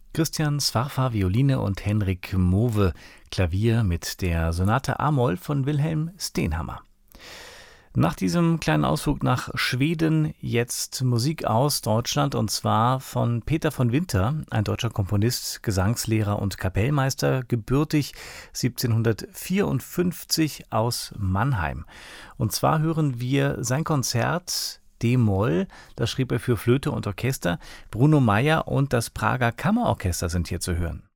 Christian Swarfa Violine und Henrik Mowe Klavier mit der Sonate a-Moll von Wilhelm Stenhammar. Nach diesem kleinen Ausflug nach Schweden jetzt Musik aus Deutschland, und zwar von Peter von Winter, ein deutscher Komponist, Gesangslehrer und Kapellmeister, gebürtig 1754 aus Mannheim. Und zwar hören wir sein Konzert d-Moll, das schrieb er für Flöte und Orchester. Bruno Meyer und das Prager Kammerorchester sind hier zu hören.